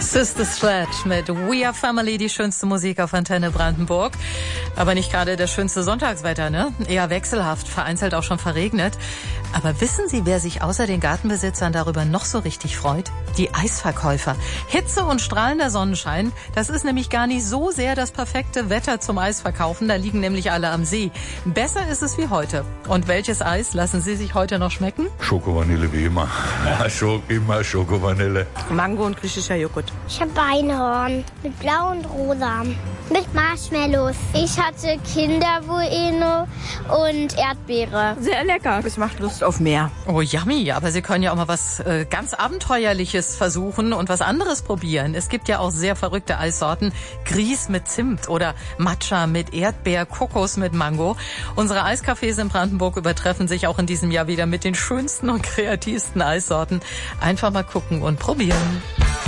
Sister Sledge mit We Are Family, die schönste Musik auf Antenne Brandenburg. Aber nicht gerade das schönste Sonntagswetter, ne? Eher wechselhaft, vereinzelt auch schon verregnet. Aber wissen Sie, wer sich außer den Gartenbesitzern darüber noch so richtig freut? Die Eisverkäufer. Hitze und strahlender Sonnenschein, das ist nämlich gar nicht so sehr das perfekte Wetter zum Eisverkaufen. Da liegen nämlich alle am See. Besser ist es wie heute. Und welches Eis lassen Sie sich heute noch schmecken? Schoko-Vanille wie immer. Ja, immer Schoko-Vanille. Mango und griechischer Joghurt. Ich habe Einhorn mit blau und rosa. Mit Marshmallows. Ich hatte Kinder-Bueno und Erdbeere. Sehr lecker. Es macht Lust auf mehr. Oh, yummy. Aber Sie können ja auch mal was ganz Abenteuerliches versuchen und was anderes probieren. Es gibt ja auch sehr verrückte Eissorten. Grieß mit Zimt oder Matcha mit Erdbeer, Kokos mit Mango. Unsere Eiscafés in Brandenburg übertreffen sich auch in diesem Jahr wieder mit den schönsten und kreativsten Eissorten. Einfach mal gucken und probieren.